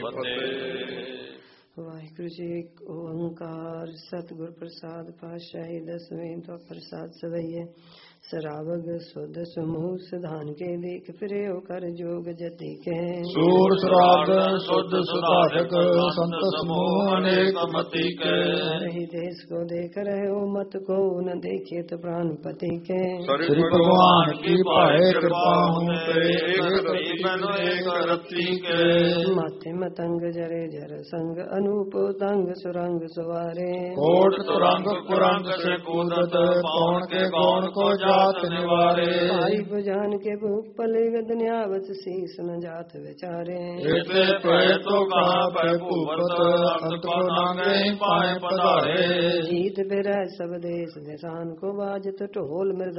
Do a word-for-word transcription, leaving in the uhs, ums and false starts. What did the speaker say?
ਵਾਹਿਗੁਰੂ ਜੀ ਇੱਕ ਓੰਕਾਰ ਸਤਿਗੁਰ ਪ੍ਰਸਾਦ ਪਾਤਸ਼ਾਹੀ ਦਸਵੇਂ ਤੋਂ ਪ੍ਰਸਾਦ ਸਵਈਏ ਸਰਾਵਗ ਸੁਧ ਸਮੂਹ ਸਿਧਾਨ ਕੇ ਦੇਖ ਫਿਰਿਓ ਕਰ ਜੋਗ ਜਤੀ ਕੇ ਸੂਰ ਸਰਾਗ ਸੁਧ ਸੁਧਾਰਕ ਸੰਤ ਸਮੂਹ ਅਨੇਕ ਮਤੀ ਕੇ ਰਹੀ ਦੇਸ ਕੋ ਦੇਖ ਰਹਿਓ ਮਤ ਕੋ ਨ ਦੇਖਿਤ ਪ੍ਰਾਨ ਪਤੀ ਕੇ ਸ੍ਰੀ ਭਗਵਾਨ ਕੀ ਭਾਏ ਕਿਰਪਾ ਹੂੰ ਤੇ ਏਕ ਰਤੀ ਬਨੋ ਏਕ ਰਤੀ ਕੇ ਮਾਥੇ ਮਤੰਗ ਜਰੇ ਜਰ ਸੰਗ ਅਨੂਪ ਤੰਗ ਸੁਰੰਗ ਸਵਾਰੇ ਕੋਟ ਤੁਰੰਗ ਕੁਰੰਗ ਸੇ ਕੂਦਤ ਪੌਣ ਕੇ ਗੌਣ ਕੋ ਜਾਤ ਨਿਵਾਰੇ ਭਾਈ ਬੁਝਾਨ ਕੇ ਭੂਖ ਪਲੇ ਗਦਨਿਆਵਤ ਸੀਸ ਨ ਜਾਤ ਵਿਚਾਰੇ ਇਤੇ ਪੈ ਤੋ ਕਹਾ ਪੈ ਭੂਪਤ ਅੰਤ ਕੋ ਨਾਂਗੇ ਪਾਏ ਪਧਾਰੇ ਜੀਤ ਬਿਰੈ ਸਭ ਦੇਸ ਨਿਸ਼ਾਨ ਕੋ ਬਾਜਤ ਢੋਲ ਮਿਰਦਾ